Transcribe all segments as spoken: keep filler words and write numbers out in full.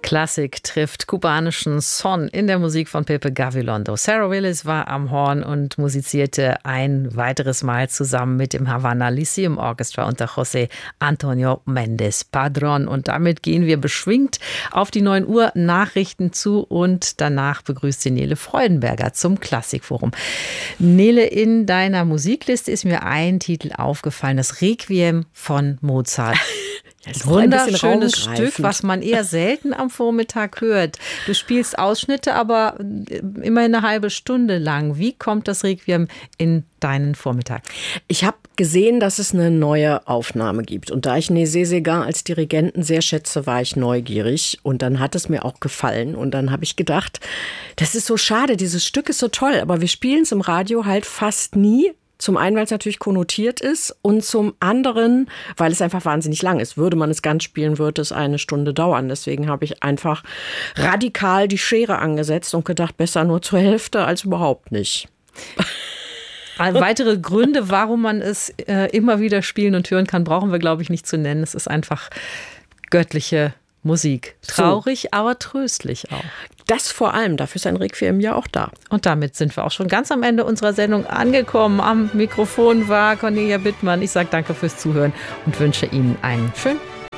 Klassik trifft kubanischen Son in der Musik von Pepe Gavilondo. Sarah Willis war am Horn und musizierte ein weiteres Mal zusammen mit dem Havana Lyceum Orchestra unter José Antonio Méndez Padrón. Und damit gehen wir beschwingt auf die neun Uhr Nachrichten zu und danach begrüßt sie Nele Freudenberger zum Klassikforum. Nele, in deiner Musikliste ist mir ein Titel aufgefallen, das Requiem von Mozart. Ein wunderschönes Stück, was man eher selten am Vormittag hört. Du spielst Ausschnitte, aber immer eine halbe Stunde lang. Wie kommt das Requiem in deinen Vormittag? Ich habe gesehen, dass es eine neue Aufnahme gibt. Und da ich Nézet Séguin als Dirigenten sehr schätze, war ich neugierig. Und dann hat es mir auch gefallen. Und dann habe ich gedacht, das ist so schade, dieses Stück ist so toll, aber wir spielen es im Radio halt fast nie. Zum einen, weil es natürlich konnotiert ist und zum anderen, weil es einfach wahnsinnig lang ist. Würde man es ganz spielen, würde es eine Stunde dauern. Deswegen habe ich einfach radikal die Schere angesetzt und gedacht, besser nur zur Hälfte als überhaupt nicht. Weitere Gründe, warum man es äh, immer wieder spielen und hören kann, brauchen wir, glaube ich, nicht zu nennen. Es ist einfach göttliche Musik. Traurig, so. Aber tröstlich auch. Das vor allem, dafür ist ein Requiem ja auch da. Und damit sind wir auch schon ganz am Ende unserer Sendung angekommen. Am Mikrofon war Cornelia Bittmann. Ich sage danke fürs Zuhören und wünsche Ihnen einen schönen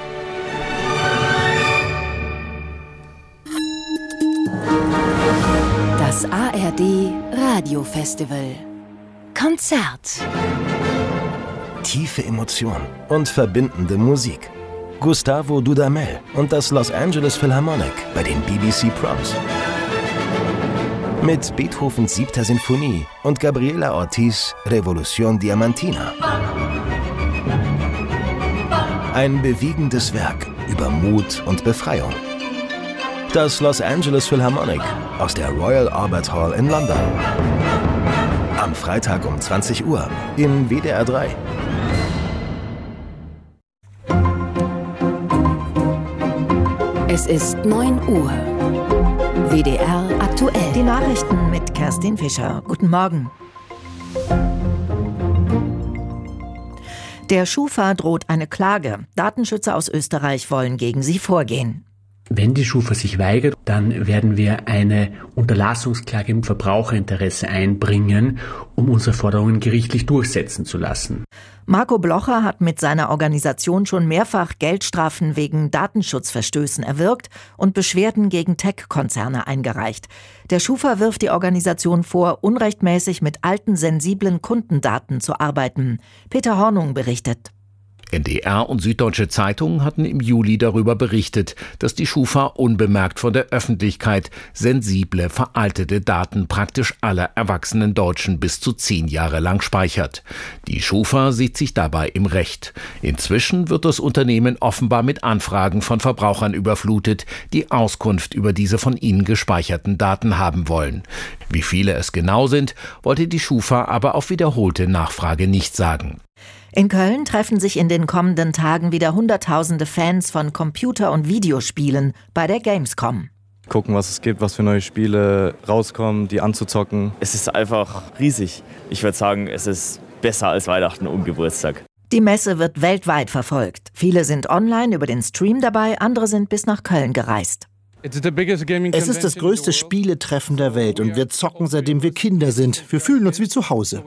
Das A R D Radiofestival Konzert. Tiefe Emotion und verbindende Musik. Gustavo Dudamel und das Los Angeles Philharmonic bei den B B C Proms. Mit Beethovens siebter Sinfonie und Gabriela Ortiz Revolución Diamantina. Ein bewegendes Werk über Mut und Befreiung. Das Los Angeles Philharmonic aus der Royal Albert Hall in London. Am Freitag um zwanzig Uhr in W D R drei. Es ist neun Uhr. W D R aktuell. Die Nachrichten mit Kerstin Fischer. Guten Morgen. Der Schufa droht eine Klage. Datenschützer aus Österreich wollen gegen sie vorgehen. Wenn die Schufa sich weigert, dann werden wir eine Unterlassungsklage im Verbraucherinteresse einbringen, um unsere Forderungen gerichtlich durchsetzen zu lassen. Marco Blocher hat mit seiner Organisation schon mehrfach Geldstrafen wegen Datenschutzverstößen erwirkt und Beschwerden gegen Tech-Konzerne eingereicht. Der Schufa wirft die Organisation vor, unrechtmäßig mit alten, sensiblen Kundendaten zu arbeiten. Peter Hornung berichtet. N D R und Süddeutsche Zeitung hatten im Juli darüber berichtet, dass die Schufa unbemerkt von der Öffentlichkeit sensible, veraltete Daten praktisch aller erwachsenen Deutschen bis zu zehn Jahre lang speichert. Die Schufa sieht sich dabei im Recht. Inzwischen wird das Unternehmen offenbar mit Anfragen von Verbrauchern überflutet, die Auskunft über diese von ihnen gespeicherten Daten haben wollen. Wie viele es genau sind, wollte die Schufa aber auf wiederholte Nachfrage nicht sagen. In Köln treffen sich in den kommenden Tagen wieder Hunderttausende Fans von Computer- und Videospielen bei der Gamescom. Gucken, was es gibt, was für neue Spiele rauskommen, die anzuzocken. Es ist einfach riesig. Ich würde sagen, es ist besser als Weihnachten und Geburtstag. Die Messe wird weltweit verfolgt. Viele sind online über den Stream dabei, andere sind bis nach Köln gereist. Es ist das größte Spieletreffen der Welt und wir zocken, seitdem wir Kinder sind. Wir fühlen uns wie zu Hause.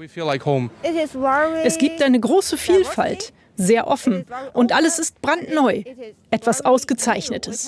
Es gibt eine große Vielfalt, sehr offen und alles ist brandneu. Etwas Ausgezeichnetes.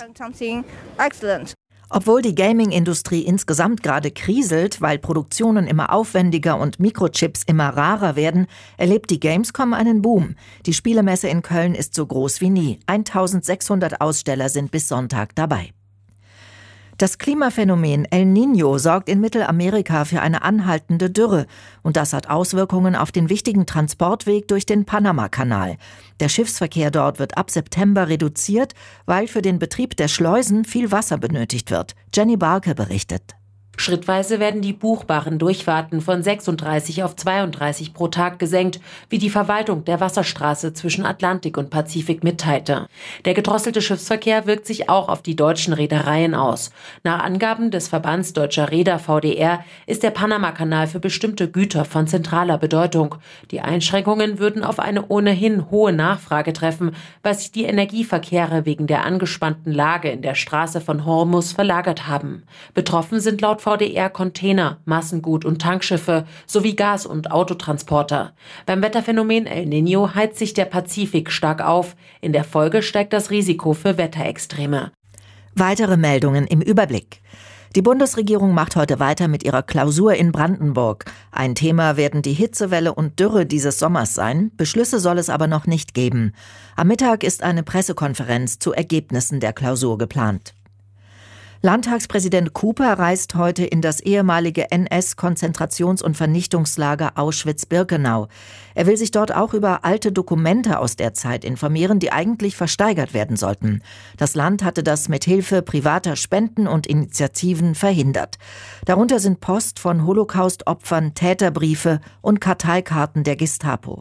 Obwohl die Gaming-Industrie insgesamt gerade kriselt, weil Produktionen immer aufwendiger und Mikrochips immer rarer werden, erlebt die Gamescom einen Boom. Die Spielemesse in Köln ist so groß wie nie. eintausendsechshundert Aussteller sind bis Sonntag dabei. Das Klimaphänomen El Niño sorgt in Mittelamerika für eine anhaltende Dürre. Und das hat Auswirkungen auf den wichtigen Transportweg durch den Panamakanal. Der Schiffsverkehr dort wird ab September reduziert, weil für den Betrieb der Schleusen viel Wasser benötigt wird. Jenny Barke berichtet. Schrittweise werden die buchbaren Durchfahrten von sechsunddreißig auf zweiunddreißig pro Tag gesenkt, wie die Verwaltung der Wasserstraße zwischen Atlantik und Pazifik mitteilte. Der gedrosselte Schiffsverkehr wirkt sich auch auf die deutschen Reedereien aus. Nach Angaben des Verbands Deutscher Reeder V D R ist der Panamakanal für bestimmte Güter von zentraler Bedeutung. Die Einschränkungen würden auf eine ohnehin hohe Nachfrage treffen, weil sich die Energieverkehre wegen der angespannten Lage in der Straße von Hormuz verlagert haben. Betroffen sind laut V D R Container, Massengut- und Tankschiffe sowie Gas- und Autotransporter. Beim Wetterphänomen El Niño heizt sich der Pazifik stark auf. In der Folge steigt das Risiko für Wetterextreme. Weitere Meldungen im Überblick. Die Bundesregierung macht heute weiter mit ihrer Klausur in Brandenburg. Ein Thema werden die Hitzewelle und Dürre dieses Sommers sein. Beschlüsse soll es aber noch nicht geben. Am Mittag ist eine Pressekonferenz zu Ergebnissen der Klausur geplant. Landtagspräsident Cooper reist heute in das ehemalige N S-Konzentrations- und Vernichtungslager Auschwitz-Birkenau. Er will sich dort auch über alte Dokumente aus der Zeit informieren, die eigentlich versteigert werden sollten. Das Land hatte das mit Hilfe privater Spenden und Initiativen verhindert. Darunter sind Post von Holocaust-Opfern, Täterbriefe und Karteikarten der Gestapo.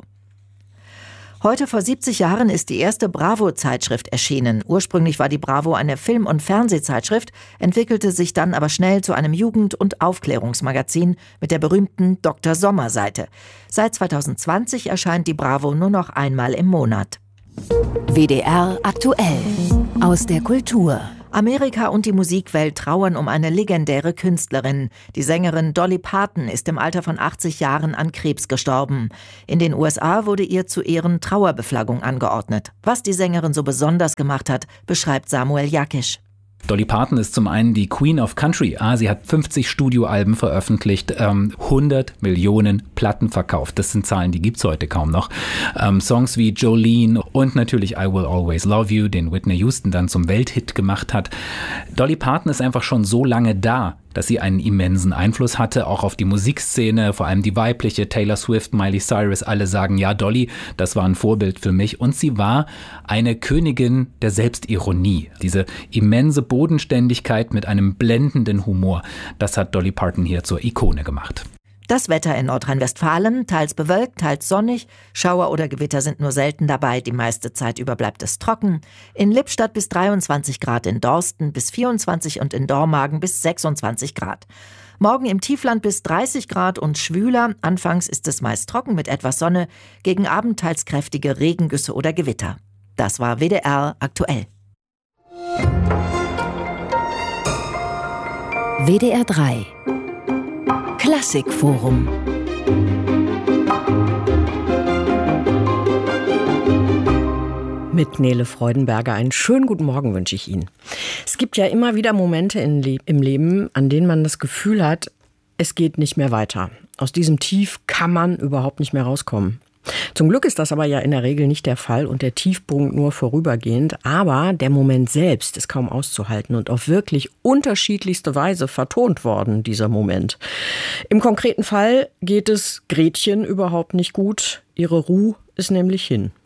Heute vor siebzig Jahren ist die erste Bravo-Zeitschrift erschienen. Ursprünglich war die Bravo eine Film- und Fernsehzeitschrift, entwickelte sich dann aber schnell zu einem Jugend- und Aufklärungsmagazin mit der berühmten Doktor Sommer-Seite. Seit zweitausendzwanzig erscheint die Bravo nur noch einmal im Monat. W D R aktuell aus der Kultur. Amerika und die Musikwelt trauern um eine legendäre Künstlerin. Die Sängerin Dolly Parton ist im Alter von achtzig Jahren an Krebs gestorben. In den U S A wurde ihr zu Ehren Trauerbeflaggung angeordnet. Was die Sängerin so besonders gemacht hat, beschreibt Samuel Jakisch. Dolly Parton ist zum einen die Queen of Country. Ah, sie hat fünfzig Studioalben veröffentlicht, ähm, hundert Millionen Platten verkauft. Das sind Zahlen, die gibt's heute kaum noch. Ähm, Songs wie Jolene und natürlich I Will Always Love You, den Whitney Houston dann zum Welthit gemacht hat. Dolly Parton ist einfach schon so lange da, dass sie einen immensen Einfluss hatte, auch auf die Musikszene, vor allem die weibliche, Taylor Swift, Miley Cyrus, alle sagen, ja, Dolly, das war ein Vorbild für mich. Und sie war eine Königin der Selbstironie. Diese immense Bodenständigkeit mit einem blendenden Humor, das hat Dolly Parton hier zur Ikone gemacht. Das Wetter in Nordrhein-Westfalen, teils bewölkt, teils sonnig. Schauer oder Gewitter sind nur selten dabei. Die meiste Zeit über bleibt es trocken. In Lippstadt bis dreiundzwanzig Grad, in Dorsten bis vierundzwanzig und in Dormagen bis sechsundzwanzig Grad. Morgen im Tiefland bis dreißig Grad und schwüler. Anfangs ist es meist trocken mit etwas Sonne. Gegen Abend teils kräftige Regengüsse oder Gewitter. Das war W D R aktuell. W D R drei Klassikforum. Mit Nele Freudenberger einen schönen guten Morgen wünsche ich Ihnen. Es gibt ja immer wieder Momente im Leben, an denen man das Gefühl hat, es geht nicht mehr weiter. Aus diesem Tief kann man überhaupt nicht mehr rauskommen. Zum Glück ist das aber ja in der Regel nicht der Fall und der Tiefpunkt nur vorübergehend. Aber der Moment selbst ist kaum auszuhalten und auf wirklich unterschiedlichste Weise vertont worden, dieser Moment. Im konkreten Fall geht es Gretchen überhaupt nicht gut. Ihre Ruhe ist nämlich hin.